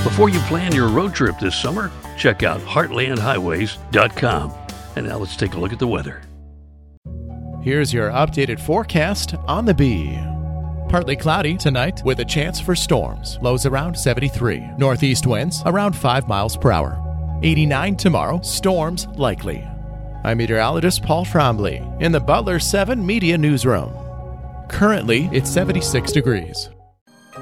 Before you plan your road trip this summer, check out heartlandhighways.com. And now let's take a look at the weather. Here's your updated forecast on the Bee. Partly cloudy tonight with a chance for storms. Lows around 73. Northeast winds around 5 miles per hour. 89 tomorrow. Storms likely. I'm meteorologist Paul Trombley in the Butler 7 Media Newsroom. Currently, it's 76 degrees.